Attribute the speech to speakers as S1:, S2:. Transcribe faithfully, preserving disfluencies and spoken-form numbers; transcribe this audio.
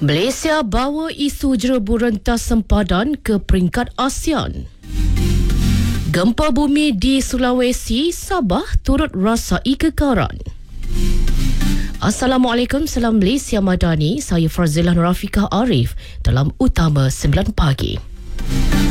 S1: Malaysia bawa isu jerebu rentas sempadan ke peringkat ASEAN. Gempa bumi di Sulawesi, Sabah turut rasai kekaran. Assalamualaikum, salam Malaysia Madani. Saya Farzilah Rafiqah Arif dalam Utama sembilan pagi.